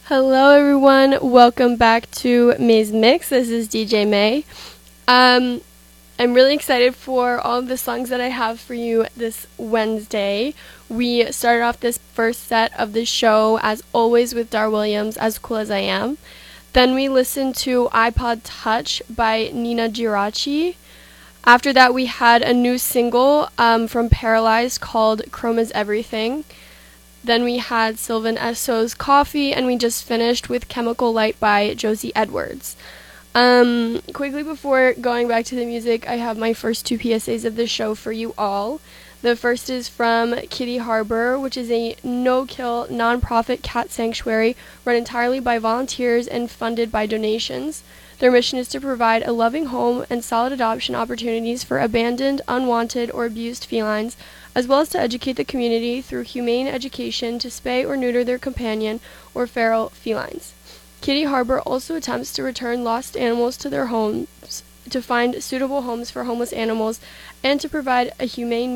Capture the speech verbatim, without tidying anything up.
Hello, everyone. Welcome back to May's Mix. This is D J May. Um, I'm really excited for all of the songs that I have for you this Wednesday. We started off this first set of the show, as always, with Dar Williams, As Cool As I Am. Then we listened to iPod Touch by Nina Giraci. After that, we had a new single um, from Paralyzed called Chrome Is Everything. Then we had Sylvan Esso's Coffee, and we just finished with Chemical Light by Josie Edwards. Um, quickly before going back to the music, I have my first two P S As of the show for you all. The first is from Kitty Harbor, which is a no-kill, non-profit cat sanctuary run entirely by volunteers and funded by donations. Their mission is to provide a loving home and solid adoption opportunities for abandoned, unwanted, or abused felines, as well as to educate the community through humane education to spay or neuter their companion or feral felines. Kitty Harbor also attempts to return lost animals to their homes, to find suitable homes for homeless animals, and to provide a humane